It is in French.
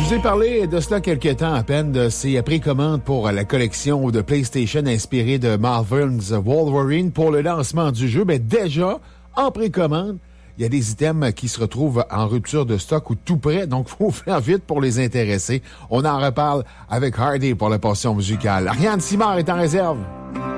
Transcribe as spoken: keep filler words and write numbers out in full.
vous ai parlé de cela quelques temps à peine, de ces précommandes pour la collection de PlayStation inspirée de Marvel's Wolverine pour le lancement du jeu. Mais déjà, en précommande, il y a des items qui se retrouvent en rupture de stock ou tout près, donc il faut faire vite pour les intéresser. On en reparle avec Hardy pour la portion musicale. Ariane Simard est en réserve.